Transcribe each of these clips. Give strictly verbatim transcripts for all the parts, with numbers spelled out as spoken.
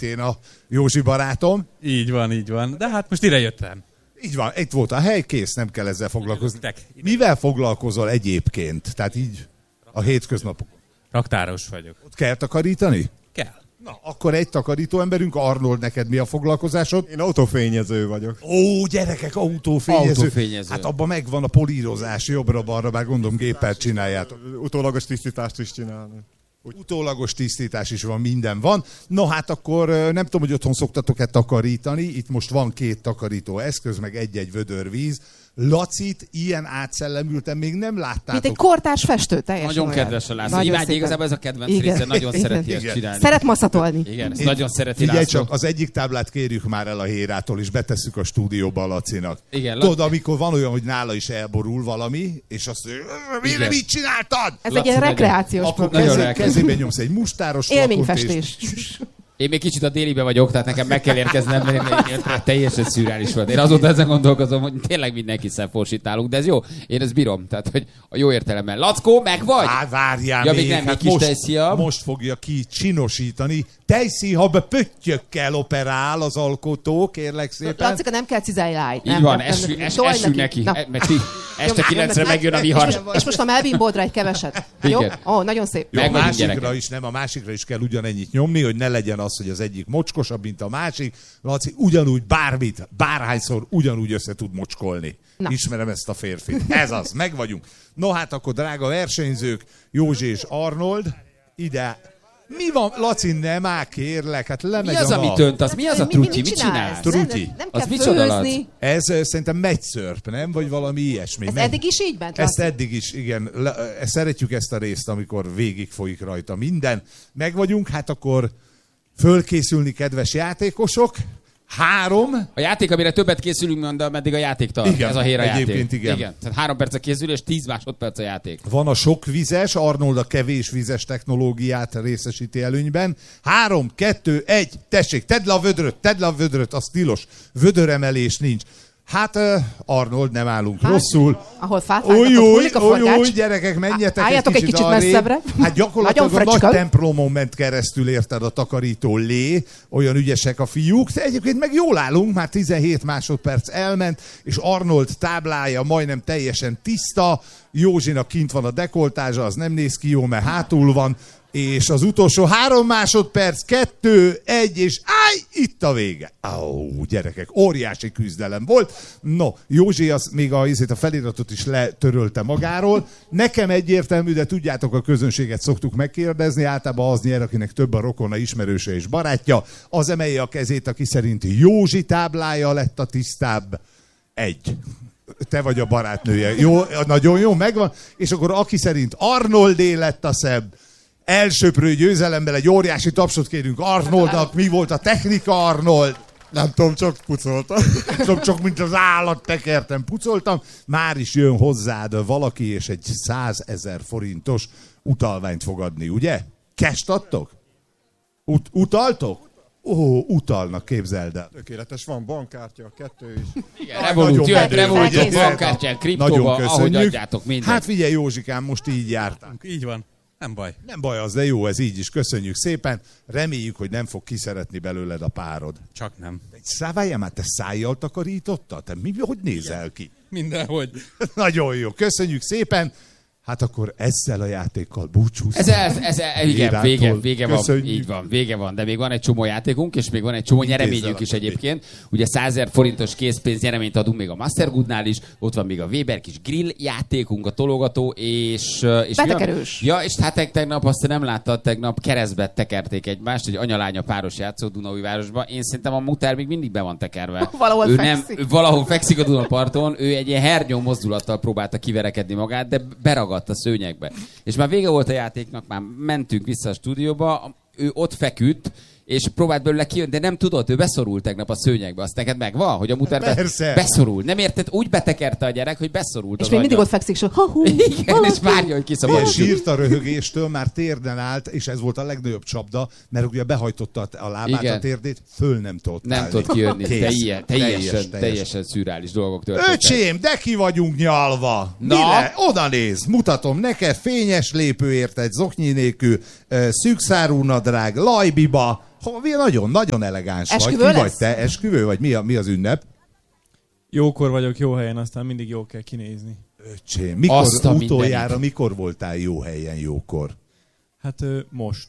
szintén a Józsi barátom. Így van, így van. De hát most ide jöttem. Így van, itt volt a hely, kész, nem kell ezzel foglalkozni. Mivel foglalkozol egyébként? Tehát így a hétköznapokon. Raktáros vagyok. Ott kell takarítani? Kell. Na, akkor egy takarító emberünk. Arnold, neked mi a foglalkozásod? Én autófényező vagyok. Ó, gyerekek, autófényező. Autófényező. Hát abban megvan a polírozás, jobbra-balra, bár gondolom géppel csináljátok. Utólagos tisztítást is csinálni. Úgy. Utólagos tisztítás is van, minden van. No hát akkor nem tudom, hogy otthon szoktatok-e takarítani. Itt most van két takarító eszköz, meg egy-egy vödör víz. Lacit ilyen átszellemülten még nem láttátok. Mint egy kortárs festő, teljesen Nagyon olyan. kedves a László. Imádja, igazából ez a kedvenc része, nagyon igen. szereti Igen. ezt csinálni. Szeret maszatolni. Igen, ezt Én, nagyon szereti figyelj László. csak, az egyik táblát kérjük már el a Hérától, és betesszük a stúdióba a Lacinak. Igen, Tudod, amikor van olyan, hogy nála is elborul valami, és azt mondja, miért mit csináltad? Ez egy ilyen rekreációs Akkor program. kezé, kezében nyomsz egy mustáros flakont, Élményfestés. és... Én még kicsit a délibe vagyok, tehát nekem meg kell érkeznem, mert én teljesen szürreális volt. Én azóta ezen gondolkozom, hogy tényleg mindenki szemforsítálunk, de ez jó. Én ezt bírom, tehát hogy a jó értelemben. Lackó, meg vagy? Hát várjál ja, még, még nem, hát még kis most, tejszíjab. most fogja ki csinosítani. Tejszíjabba pöttyökkel operál az alkotó, kérlek szépen. Lacika, nem kell cizájlájt. Így van, esünk es, esünk neki. neki. Mert este kilencre megjön a vihar. És most a melbimbódra egy keveset. Jó? Ó, nagyon szép. Jó, a másikra is nem, a másikra is kell ugyanennyit nyomni, hogy ne legyen az, hogy az egyik mocskosabb, mint a másik. Laci ugyanúgy bármit, bárhányszor ugyanúgy össze tud mocskolni. Na. Ismerem ezt a férfit. Ez az, meg vagyunk. No hát akkor, drága versenyzők, Józsi és Arnold, ide. Mi van? Laci, nem áll, kérlek, hát lemegy mi az, a amit nap. önt? Az mi az a trutyi? Mit csinál? Trutyi. Nem, nem az kell micsoda, főzni. Ez uh, szerintem megyszörp, nem? Vagy valami ilyesmi. Ez Megy... eddig is így ment? Ezt eddig is, igen. Le, szeretjük ezt a részt, amikor végig folyik rajta minden. Meg vagyunk, hát akkor fölkészülni, kedves játékosok. Három. A játék, amire többet készülünk, de meddig a játék tart. Igen, ez a Héra játék. egyébként igen. igen. Tehát három perc a készülés, tíz másodperc a játék. Van a sok vizes, Arnold a kevés vizes technológiát részesíti előnyben. Három, kettő, egy, tessék, tedd le a vödröt, tedd le a vödröt, az tilos. Vödöremelés nincs. Hát uh, Arnold, nem állunk hát, rosszul. Ahol fát vágnak, ott hullik a forgács. Új, gyerekek, menjetek Álljatok egy kicsit, egy kicsit messzebbre. Hát gyakorlatilag a nagy templomon ment keresztül, érted, a takarító lé. Olyan ügyesek a fiúk. De egyébként meg jól állunk, már tizenhét másodperc elment, és Arnold táblája majdnem teljesen tiszta. Józsinak kint van a dekoltázsa, az nem néz ki jó, mert hátul van. És az utolsó három másodperc, kettő, egy, és áj, itt a vége. Ó, gyerekek, óriási küzdelem volt. No, Józsi az még a, a feliratot is letörölte magáról. Nekem egyértelmű, de tudjátok, a közönséget szoktuk megkérdezni, általában az nyer, akinek több a rokona, ismerőse és barátja. Az emelje a kezét, aki szerint Józsi táblája lett a tisztább. Egy. Te vagy a barátnője. Jó, nagyon jó, megvan. És akkor aki szerint Arnoldé lett a szebb, elsöprő győzelemmel egy óriási tapsot kérünk Arnoldnak. Mi volt a technika, Arnold? Nem tudom, csak pucoltam. Nem tudom, csak mint az állat tekertem, pucoltam. Már is jön hozzád valaki, és egy százezer forintos utalványt fog adni, ugye? Kest adtok? Ut- utaltok? Ó, utalnak, képzeld el. Tökéletes, van bankkártya, kettő is. Igen, Revolut, jöhet Revolut, bankkártyán, kriptóba, ahogy adjátok mindent. Hát figyelj, Józsikám, most így jártál. Így van. Nem baj. Nem baj az, de jó, ez így is. Köszönjük szépen. Reméljük, hogy nem fog kiszeretni belőled a párod. Csak nem. Száváljál már, te szájjal takarítottad? Te mi, hogy nézel ki? Mindenhogy. Nagyon jó. Köszönjük szépen. Hát akkor ezzel a játékkal búcsúzunk. Ez, ez, ez, ez igen, vége, vége van, Köszönjük. így van, vége van, de még van egy csomó játékunk, és még van egy csomó nyereményünk is egyébként. Ugye százezer forintos készpénz nyereményt adunk még a Mastergoodnál is, ott van még a Weber kis grill játékunk, a tologató, és... és betekerős. Ja, és hát tegnap, azt nem láttad, tegnap keresztbe tekerték egymást, egy anya-lánya páros játszó Dunaújvárosban. Én szerintem a Muter még mindig be van tekerve. Valahol ő fekszik. Nem, valahol fekszik a Dunaparton, ő egy ilyen hernyó mozdulattal próbálta kiverekedni magát, de beragadt a szőnyegbe. És már vége volt a játéknak, már mentünk vissza a stúdióba, ő ott feküdt, és próbált belőle kijönni, de nem tudott, ő beszorult tegnap a szőnyegbe. Azt neked megvan, hogy a Muter be, beszorul. Nem érted? Úgy betekerte a gyerek, hogy beszorult és az még mindig agyat. ott fekszik, és ha-hú, igen, ha-hú. és várja, hogy kiszabadul. Sírt a röhögéstől, már térden állt, és ez volt a legnagyobb csapda, mert ugye behajtotta a lábát, igen. a térdét, föl nem tudott Nem állni. tudott kijönni. Kész. Te ilyen, teljesen, Teljes, teljesen, teljes. teljesen szürreális dolgok történtek. Öcsém, de ki vagyunk nyalva. Na? Mire? Oda néz, mutatom neked, fényes lépő érted, zoknyi nélkül, szűkszárú nadrág, lajbiba, Nagyon, nagyon elegáns Esküvő vagy. Ki lesz? vagy te? Esküvő? Vagy mi, a, mi az ünnep? Jókor vagyok, jó helyen, aztán mindig jó kell kinézni. Öcsém, mikor Azt a utoljára, mindenit. mikor voltál jó helyen jókor? Hát ö, most.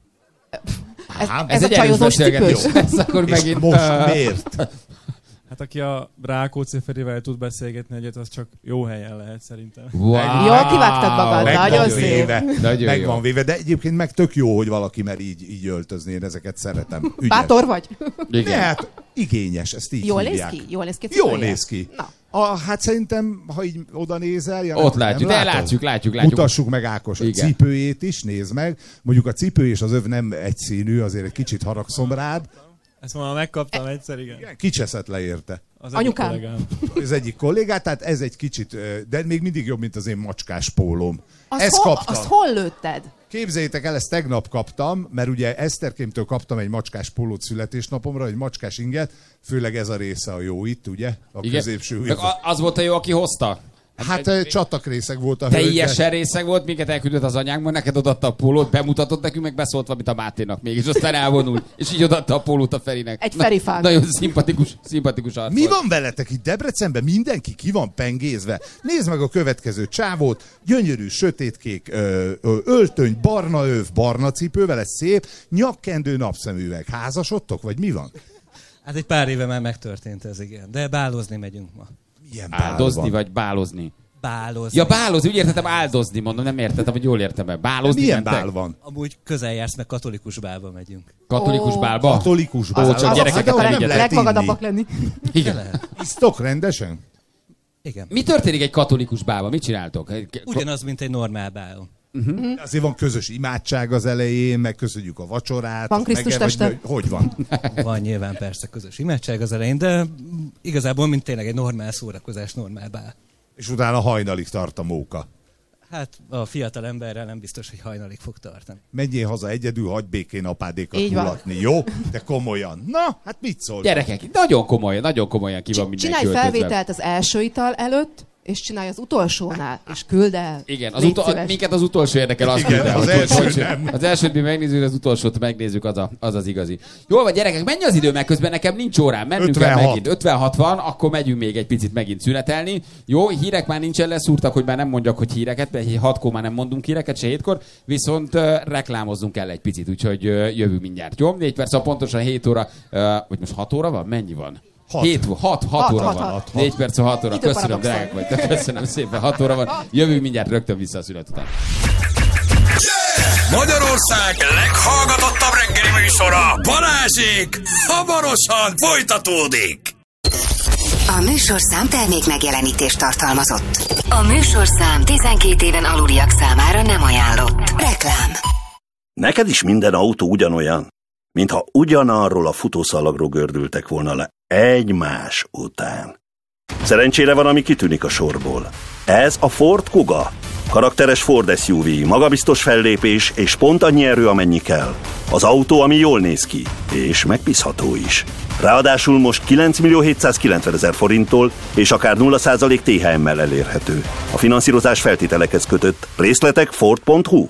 Ez, Á, ez, a egy csajozós erős beszélgetés. cipős. Ez akkor És megint... most uh, miért? Hát aki a Rákóczi Ferivel tud beszélgetni egyet, az csak jó helyen lehet szerintem. Wow. Jól kivágtad magad, Meg nagyon van szép. véve. Nagyon Meg jó. van véve, de egyébként meg tök jó, hogy valaki mer így, így öltözni, én ezeket szeretem. Ügyes. Bátor vagy? Igen. Ne, hát igényes, ezt így Jól néz hívják. ki? Jól néz ki a Jól cipője? néz ki. Na. A, hát szerintem, ha így oda nézel... Ja, Ott nem, látjuk, nem de látod? látjuk, látjuk, látjuk. Mutassuk meg Ákos a Igen. cipőjét is, nézd meg. Mondjuk a cipő és az öv nem egyszínű, azért egy kicsit haragszom rád. Ezt már megkaptam egyszer, igen. Kicseszett le érte. Az Anyukám. egyik kollégám. Az egyik kollégát, tehát ez egy kicsit, de még mindig jobb, mint az én macskás pólóm. Azt, Ezt hol, kaptam. azt hol lőtted? Képzeljétek el, ezt tegnap kaptam, mert ugye Eszterkémtől kaptam egy macskás pólót születésnapomra, egy macskás inget, főleg ez a része a jó itt, ugye? A Igen. középső Meg a- az volt a jó, aki hozta. Hát eh, csatakrészeg volt a hölgy, de- Teljesen részeg volt, minket elküldött az anyánkban, neked odaadta a pólót, bemutatott nekünk, meg beszólt valamit a Máténak még, és aztán elvonult, és így odaadta a pólót a Ferinek. Egy Ferifán. Na, nagyon szimpatikus, szimpatikus arc Mi volt. van veletek itt Debrecenben? Mindenki ki van pengézve. Nézd meg a következő csávót, gyönyörű, sötétkék ö, ö, öltöny, barna öv, barna cipővel, ez szép, nyakkendő, napszemüveg. Házasodtok, vagy mi van? Hát egy pár éve már megtörtént ez, igen. De bálozni megyünk ma. Milyen bál Áldozni van? vagy bálozni? Bálozni. Ja, bálozni, úgy értettem áldozni, mondom, nem értettem, hogy jól értem-e. Bálozni Milyen mentek? bál van? Amúgy közel jársz, meg katolikus bálba megyünk. Katolikus Ó. bálba? Katolikus Ó, bál. csak Az- gyerekeket hát, ahol nem nem vigyetek. lehet Legmagadabbak inni. lenni. Igen. Isztok rendesen? Igen. Mi történik egy katolikus bálba? Mit csináltok? Ugyanaz, mint egy normál bálon. Azért van közös imádság az elején, megköszönjük a vacsorát. Van Krisztus meg- vagy- teste? Hogy van? Van nyilván persze közös imádság az elején, de igazából mint tényleg egy normál szórakozás, normál bál. És utána hajnalig tart a móka. Hát a fiatal emberrel nem biztos, hogy hajnalig fog tartani. Menjél haza egyedül, hagyd békén apádékat Így van. mulatni, jó? De komolyan. Na, hát mit szól? Gyerekek, nagyon komolyan, nagyon komolyan ki van Csi- mindenki Csinálj öltözve. felvételt az első ital előtt, és csinálj az utolsónál, és küld el. Igen, az Légy utol, szíves. minket az utolsó érdekel, azt Igen, küld el, az hogy- első hogy- nem. Az elsőt mi megnézzük, az utolsót megnézzük, az, a, az az igazi. Jól van, gyerekek, mennyi az idő, meg közben nekem nincs órám, mennünk kell ötvenhat. megint. ötvenhat van, akkor megyünk még egy picit megint szünetelni. Jó, hírek már nincsen, leszúrtak, hogy már nem mondjak, hogy híreket, mert hatkor már nem mondunk híreket, se hétkor, viszont uh, reklámozzunk el egy picit, úgyhogy uh, jövő mindjárt. Jó, négy perc, a pontosan hét óra, uh, vagy most hat óra van? Mennyi van? Hat. hét, hat, hat, Hat, óra hat, van. hat. négy perc, hat óra. Köszönöm, Időparadoxon. drágák vagy. Köszönöm szépen, hat óra van. Jövő mindjárt rögtön vissza a szünet után. Magyarország leghallgatottabb reggeli műsora, Balázsék, hamarosan folytatódik. A műsorszám termék megjelenítést tartalmazott. A műsorszám tizenkét éven aluliak számára nem ajánlott. Reklám. Neked is minden autó ugyanolyan, mintha ugyanarról a futószalagról gördültek volna le egymás után. Szerencsére van, ami kitűnik a sorból. Ez a Ford Kuga. Karakteres Ford es u vé, magabiztos fellépés és pont annyi erő, amennyi kell. Az autó, ami jól néz ki, és megbízható is. Ráadásul most kilenc millió hétszázkilencvenezer forinttól és akár nulla százalék té há emmel elérhető. A finanszírozás feltételekhez kötött. Részletek ford pont hu.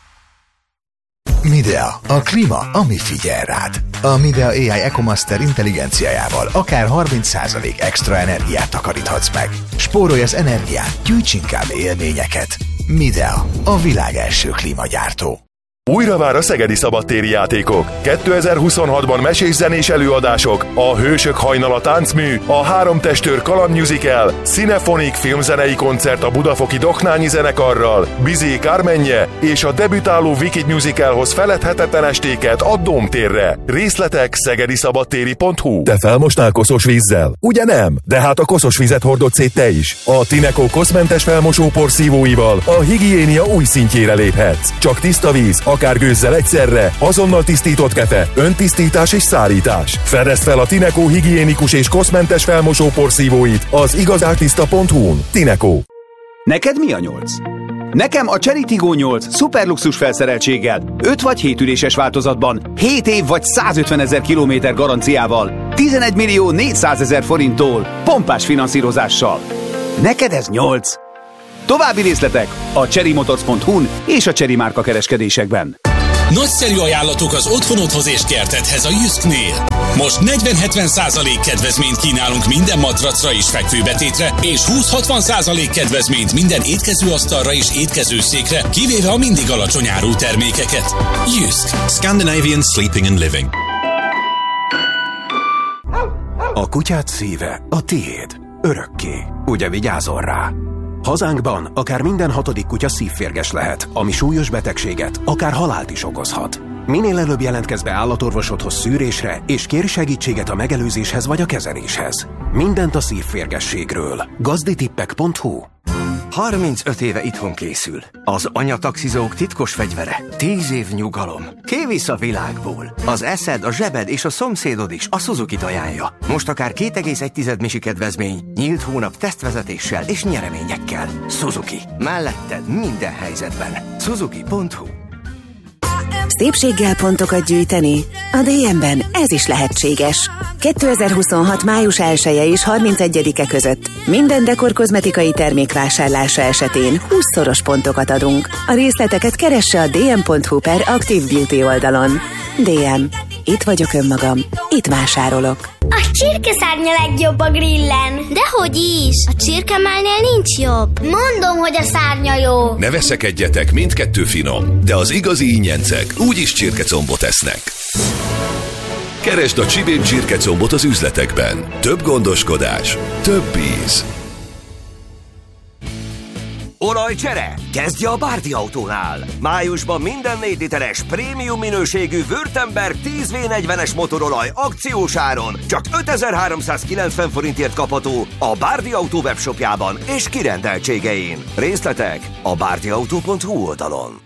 Midea, a klíma, ami figyel rád. A Midea á i EcoMaster intelligenciájával akár harminc százalék extra energiát takaríthatsz meg. Spórolj az energiát, gyűjts inkább élményeket. Midea, a világ első klímagyártó. Újra vár a szegedi szabadtéri játékok. kétezer-huszonhatban mesés zenés előadások, a Hősök hajnala táncmű, a Három testőr kaland musical, Cinefonik filmzenei koncert a budafoki Doknányi zenekarral, Bizé Kármenje és a debütáló Wicked musicalhoz feledhetetlen estéket a Dómtérre. Részletek szegediszabadtéri pont hu. Te felmosnál koszos vízzel? Ugye nem? De hát a koszos vizet hordod szét te is. A Tineco koszmentes felmosópor szívóival a higiénia új szintjére léphetsz. Csak tiszta víz, akár gőzzel egyszerre, azonnal tisztított kefe, öntisztítás és szárítás. Fedezd fel a Tineco higiénikus és koszmentes felmosópor szívóit az igazáltiszta pont hu-n. Tineco. Neked mi a nyolc? Nekem a Chery Tiggo nyolc szuperluxus felszereltséggel, öt vagy hét üléses változatban, hét év vagy százötvenezer kilométer garanciával, tizenegy millió négyszázezer forinttól, pompás finanszírozással. Neked ez nyolc? További részletek a cherry motors pont hu-n és a Chery márka kereskedésekben. Nagyszerű ajánlatok az otthonodhoz és kertedhez a Jysknél. Most negyven-hetven százalék kedvezményt kínálunk minden matracra és fekvőbetétre, és húsz-hatvan százalék kedvezményt minden étkezőasztalra és étkezőszékre, kivéve a mindig alacsony árú termékeket. Jysk. Scandinavian Sleeping and Living. A kutyád szíve a tiéd. Örökké. Ugye vigyázol rá? Hazánkban akár minden hatodik kutya szívférges lehet, ami súlyos betegséget, akár halált is okozhat. Minél előbb jelentkezz be állatorvosodhoz szűrésre, és kérj segítséget a megelőzéshez vagy a kezeléshez. Mindent a szívférgességről. gazditippek pont hu. harmincöt éve itthon készül. Az anyataxizók titkos fegyvere. Tíz év nyugalom. Kivisz a világból. Az eszed, a zsebed és a szomszédod is a Suzuki-t ajánlja. Most akár két egész egy misi kedvezmény, nyílt hónap tesztvezetéssel és nyereményekkel. Suzuki. Melletted minden helyzetben. Suzuki pont hu. Szépséggel pontokat gyűjteni? A dé em-ben ez is lehetséges. kétezer-huszonhat május elseje és harmincegyedike között minden dekor kozmetikai termék vásárlása esetén húszszoros pontokat adunk. A részleteket keresse a dm pont hu per Active Beauty oldalon. dé em. Itt vagyok önmagam. Itt vásárolok. A csirkeszárnya legjobb a grillen. Dehogy is. A csirkemálnél nincs jobb. Mondom, hogy a szárnya jó. Ne veszekedjetek, mindkettő finom, de az igazi ingyencek úgyis csirkecombot esznek. Keresd a Csibén csirkecombot az üzletekben. Több gondoskodás, több íz. Olajcsere? Kezdje a Bárdi Autónál! Májusban minden négy literes prémium minőségű Württemberg tíz vé negyvenes motorolaj akciós áron csak ötezer-háromszázkilencven forintért kapható a Bárdi Autó webshopjában és kirendeltségein. Részletek a bárdiautó pont hu oldalon.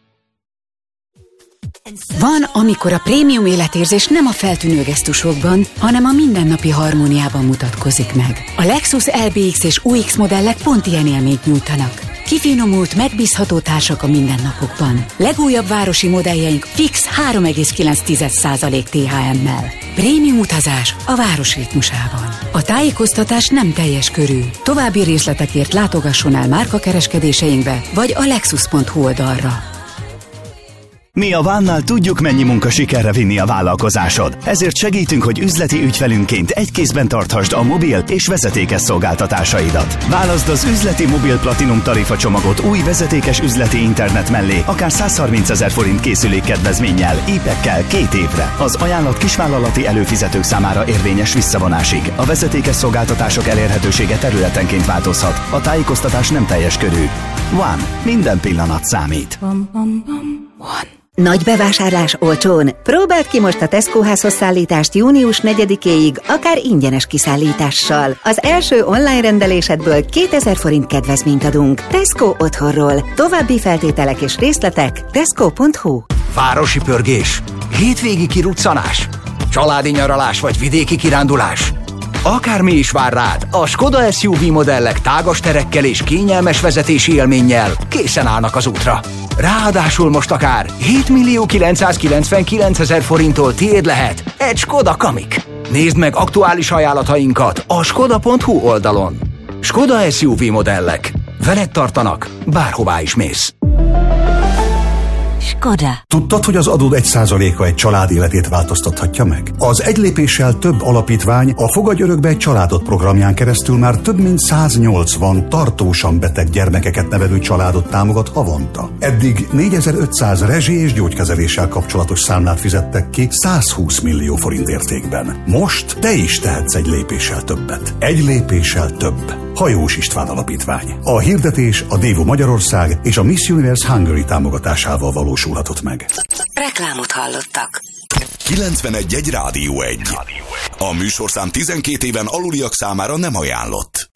Van, amikor a prémium életérzés nem a feltűnő gesztusokban, hanem a mindennapi harmóniában mutatkozik meg. A Lexus el bé iksz és u iksz modellek pont ilyen élményt nyújtanak. Kifinomult, megbízható társak a mindennapokban. Legújabb városi modelljeink fix három egész kilenc százalék té há emmel. Prémium utazás a város ritmusában. A tájékoztatás nem teljes körű. További részletekért látogasson el márkakereskedéseinkbe, vagy a lexus pont hu oldalra. Mi a Vánnál tudjuk, mennyi munka sikerre vinni a vállalkozásod. Ezért segítünk, hogy üzleti ügyfelünként egy kézben tarthasd a mobil és vezetékes szolgáltatásaidat. Válaszd az üzleti mobil platinum tarifa csomagot új vezetékes üzleti internet mellé, akár százharmincezer forint készülékkedvezménnyel, épekkel két évre. Az ajánlat kisvállalati előfizetők számára érvényes visszavonásig. A vezetékes szolgáltatások elérhetősége területenként változhat. A tájékoztatás nem teljes körű. One. Minden pillanat számít. One. Nagy bevásárlás olcsón. Próbáld ki most a Tesco házhoz szállítást június negyedikéig, akár ingyenes kiszállítással. Az első online rendelésedből kétezer forint kedvezményt adunk. Tesco otthonról. További feltételek és részletek tesco pont hu. Városi pörgés, hétvégi kiruccanás, családi nyaralás vagy vidéki kirándulás. Akármi is vár rád, a Skoda es u vé modellek tágas terekkel és kényelmes vezetési élménnyel készen állnak az útra. Ráadásul most akár hétmillió kilencszázkilencvenkilencezer forinttól tiéd lehet egy Skoda Kamiq. Nézd meg aktuális ajánlatainkat a skoda pont hu oldalon. Skoda es u vé modellek. Veled tartanak, bárhová is mész. Skoda. Tudtad, hogy az adód egy százaléka egy család életét változtathatja meg? Az Egy lépéssel több alapítvány a Fogadj örökbe egy családot programján keresztül már több mint száznyolcvan tartósan beteg gyermekeket nevelő családot támogat havonta. Eddig négyezer-ötszáz rezsi és gyógykezeléssel kapcsolatos számlát fizettek ki százhúsz millió forint értékben. Most te is tehetsz egy lépéssel többet. Egy lépéssel több. Hajós István Alapítvány. A hirdetés a Dévo Magyarország és a Miss Universe Hungary támogatásával valósulhatott meg. Reklámot hallottak. kilencvenegy egy Rádió egy. A műsorszám tizenkét éven aluliak számára nem ajánlott.